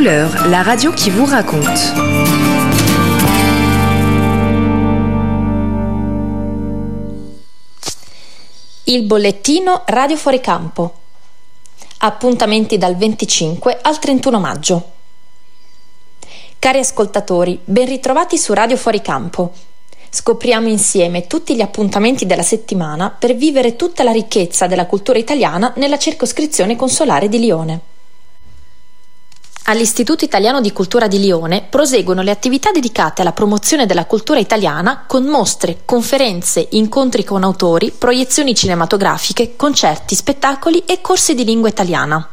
couleurs, la radio qui vous raconte. Il bollettino Radio Fuoricampo. Appuntamenti dal 25 al 31 maggio. Cari ascoltatori, ben ritrovati su Radio Fuoricampo. Scopriamo insieme tutti gli appuntamenti della settimana per vivere tutta la ricchezza della cultura italiana nella circoscrizione consolare di Lione. All'Istituto Italiano di Cultura di Lione proseguono le attività dedicate alla promozione della cultura italiana con mostre, conferenze, incontri con autori, proiezioni cinematografiche, concerti, spettacoli e corsi di lingua italiana.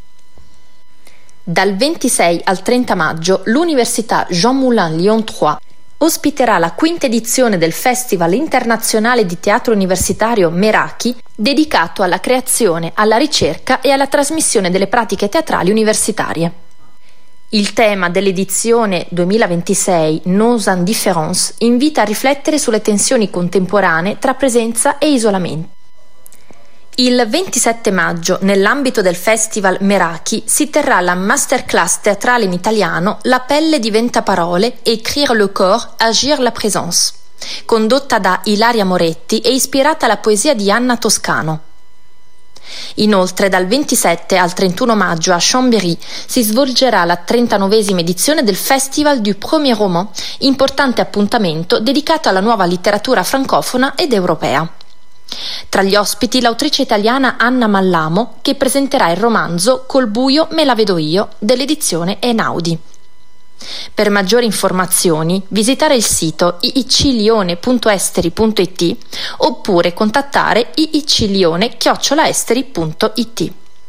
Dal 26 al 30 maggio l'Università Jean Moulin Lyon 3 ospiterà la quinta edizione del Festival internazionale di teatro universitario Meraki, dedicato alla creazione, alla ricerca e alla trasmissione delle pratiche teatrali universitarie. Il tema dell'edizione 2026, Nos Indifference, invita a riflettere sulle tensioni contemporanee tra presenza e isolamento. Il 27 maggio, nell'ambito del Festival Meraki, si terrà la masterclass teatrale in italiano La pelle diventa parole, écrire le corps, agir la présence, condotta da Ilaria Moretti e ispirata alla poesia di Anna Toscano. Inoltre, dal 27 al 31 maggio a Chambéry si svolgerà la 39esima edizione del Festival du Premier Roman, importante appuntamento dedicato alla nuova letteratura francofona ed europea. Tra gli ospiti l'autrice italiana Anna Mallamo, che presenterà il romanzo Col buio me la vedo io dell'edizione Einaudi. Per maggiori informazioni visitare il sito iiclione.esteri.it oppure contattare iiclione@esteri.it.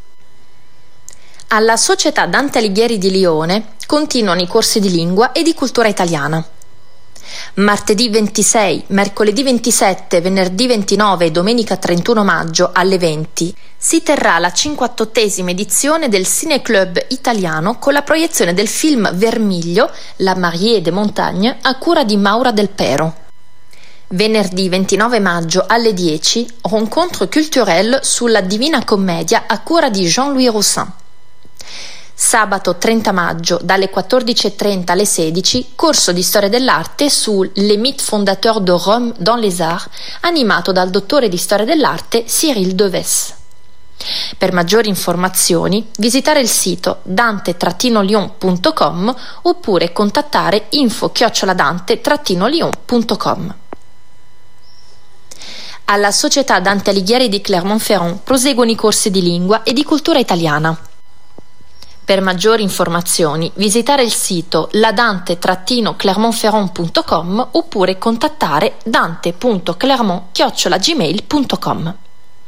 Alla Società Dante Alighieri di Lione continuano i corsi di lingua e di cultura italiana. Martedì 26, mercoledì 27, venerdì 29 e domenica 31 maggio alle 20 si terrà la 58esima edizione del Cineclub italiano con la proiezione del film Vermiglio, La Mariée des Montagnes, a cura di Maura Del Pero. Venerdì 29 maggio alle 10, Rencontre culturelle sulla Divina Commedia a cura di Jean-Louis Roussin. Sabato 30 maggio dalle 14.30 alle 16 corso di storia dell'arte su Les mythes fondateurs de Rome dans les arts, animato dal dottore di storia dell'arte Cyril Deves. Per maggiori informazioni visitare il sito dante-lion.com oppure contattare info@dante-lion.com. Alla Società Dante Alighieri di Clermont-Ferrand proseguono i corsi di lingua e di cultura italiana. Per maggiori informazioni visitare il sito ladante-clermontferrand.com oppure contattare dante.clermont@gmail.com.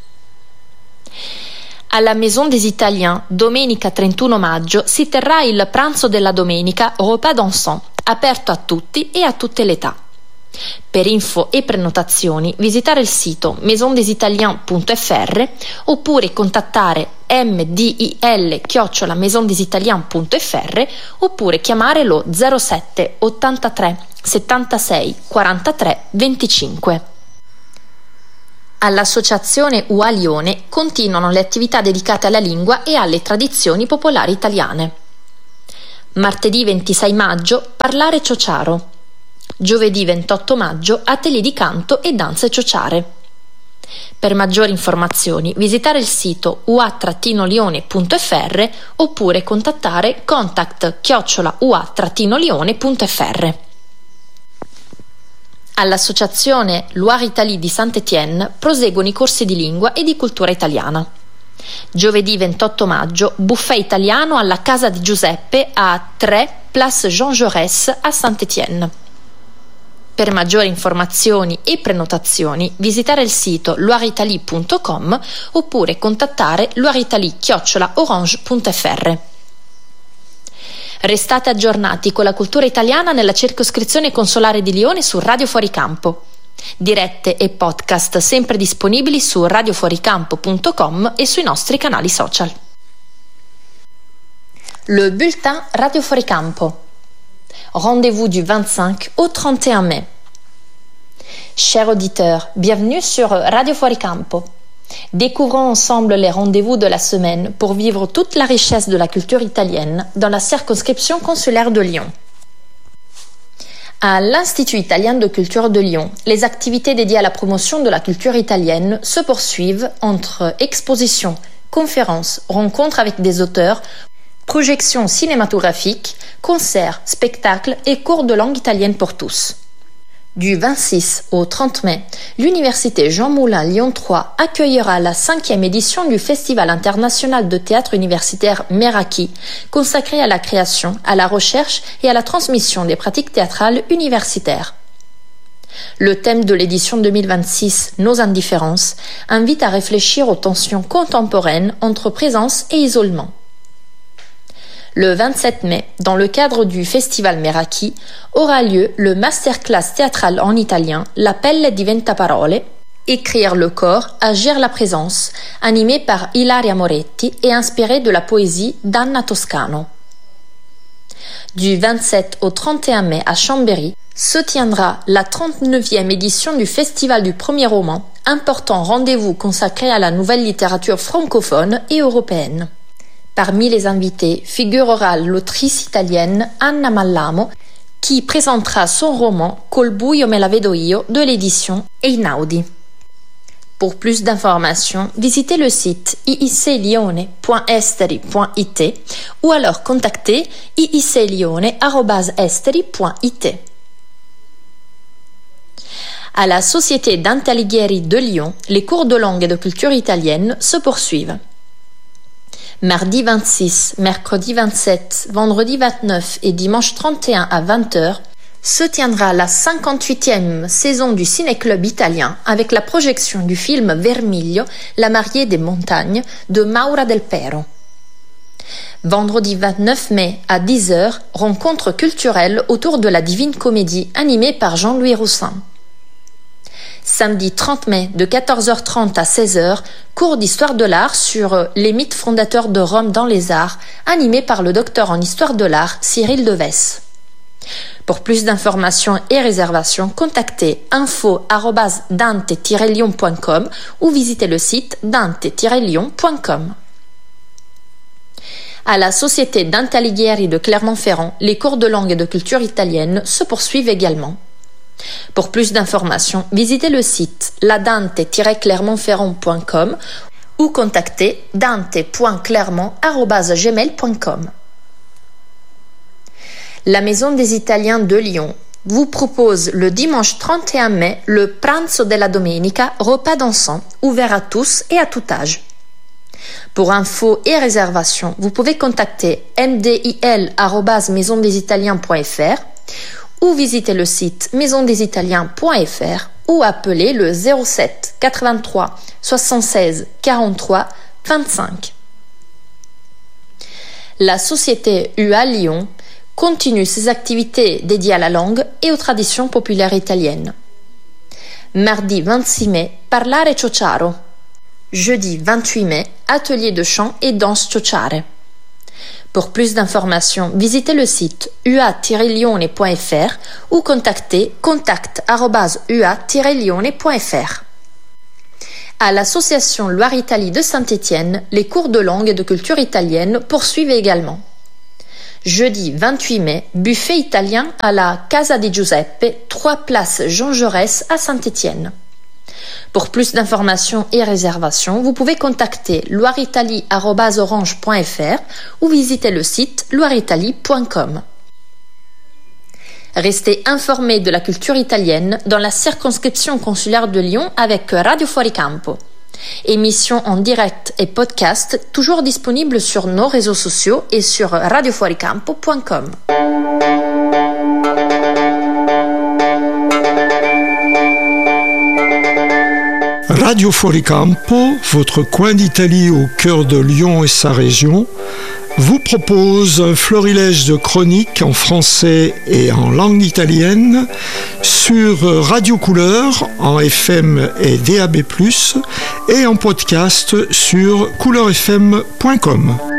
Alla Maison des Italiens, domenica 31 maggio, si terrà il pranzo della domenica Repas dansant, aperto a tutti e a tutte le età. Per info e prenotazioni visitare il sito maisondesitaliens.fr oppure contattare mdil@maisondesitaliens.fr oppure chiamare lo 07 83 76 43 25. All'Associazione UA Lione continuano le attività dedicate alla lingua e alle tradizioni popolari italiane. Martedì 26 maggio Parlare Ciociaro. Giovedì 28 maggio atelier di canto e danze ciociare. Per maggiori informazioni visitare il sito ua-lione.fr oppure contattare contact@ua-lione.fr. All'Associazione Loire Italie di Saint-Étienne proseguono i corsi di lingua e di cultura italiana. Giovedì 28 maggio buffet italiano alla Casa di Giuseppe a 3 Place Jean Jaurès a Saint-Étienne. Per maggiori informazioni e prenotazioni visitare il sito loireitalie.com oppure contattare loireitalie@orange.fr. Restate aggiornati con la cultura italiana nella circoscrizione consolare di Lione su Radio Fuoricampo. Dirette e podcast sempre disponibili su radiofuoricampo.com e sui nostri canali social. Le bulletin Radio Fuoricampo. Rendez-vous du 25 au 31 mai. Chers auditeurs, bienvenue sur Radio Fuoricampo. Découvrons ensemble les rendez-vous de la semaine pour vivre toute la richesse de la culture italienne dans la circonscription consulaire de Lyon. À l'Institut italien de culture de Lyon, les activités dédiées à la promotion de la culture italienne se poursuivent entre expositions, conférences, rencontres avec des auteurs, projections cinématographiques, concerts, spectacles et cours de langue italienne pour tous. Du 26 au 30 mai, l'Université Jean Moulin Lyon 3 accueillera la 5e édition du Festival international de théâtre universitaire Meraki, consacré à la création, à la recherche et à la transmission des pratiques théâtrales universitaires. Le thème de l'édition 2026, Nos indifférences, invite à réfléchir aux tensions contemporaines entre présence et isolement. Le 27 mai, dans le cadre du Festival Meraki, aura lieu le masterclass théâtral en italien La pelle diventa parole, Écrire le corps, agir la présence, animé par Ilaria Moretti et inspiré de la poésie d'Anna Toscano. Du 27 au 31 mai à Chambéry, se tiendra la 39e édition du Festival du premier roman, important rendez-vous consacré à la nouvelle littérature francophone et européenne. Parmi les invités figurera l'autrice italienne Anna Mallamo, qui présentera son roman Col buio me la vedo io de l'édition Einaudi. Pour plus d'informations, visitez le site iiclione.esteri.it ou alors contactez iiclione@esteri.it. À la Société Dante Alighieri de Lyon, les cours de langue et de culture italienne se poursuivent. Mardi 26, mercredi 27, vendredi 29 et dimanche 31 à 20h, se tiendra la 58e saison du Ciné-Club italien avec la projection du film Vermiglio, La mariée des montagnes de Maura Del Pero. Vendredi 29 mai à 10h, rencontre culturelle autour de la Divine Comédie animée par Jean-Louis Roussin. Samedi 30 mai de 14h30 à 16h, cours d'histoire de l'art sur les mythes fondateurs de Rome dans les arts, animé par le docteur en histoire de l'art Cyril Devès. Pour plus d'informations et réservations, contactez info@dante-lyon.com ou visitez le site dante-lyon.com. À la Société Dante Alighieri de Clermont-Ferrand, les cours de langue et de culture italienne se poursuivent également. Pour plus d'informations, visitez le site ladante-clermontferrand.com ou contactez dante.clermont@gmail.com. La Maison des Italiens de Lyon vous propose le dimanche 31 mai le Pranzo della Domenica, repas dansant, ouvert à tous et à tout âge. Pour infos et réservations, vous pouvez contacter mdil@maisondesitaliens.fr ou visiter le site maisondesitaliens.fr ou appeler le 07 83 76 43 25. La société UA Lyon continue ses activités dédiées à la langue et aux traditions populaires italiennes. Mardi 26 mai, Parlare Ciociaro. Jeudi 28 mai, atelier de chant et danse ciociare. Pour plus d'informations, visitez le site ua-lione.fr ou contactez contact@ua-lione.fr. À l'association Loire-Italie de Saint-Étienne, les cours de langue et de culture italienne poursuivent également. Jeudi 28 mai, buffet italien à la Casa di Giuseppe, 3 place Jean Jaurès à Saint-Étienne. Pour plus d'informations et réservations, vous pouvez contacter loireitalie@orange.fr ou visiter le site loireitalie.com. Restez informés de la culture italienne dans la circonscription consulaire de Lyon avec Radio Fuori Campo. Émission en direct et podcast toujours disponible sur nos réseaux sociaux et sur radiofuoricampo.com. Radio Fuori Campo, votre coin d'Italie au cœur de Lyon et sa région, vous propose un florilège de chroniques en français et en langue italienne sur Radio Couleur en FM et DAB+, et en podcast sur couleurfm.com.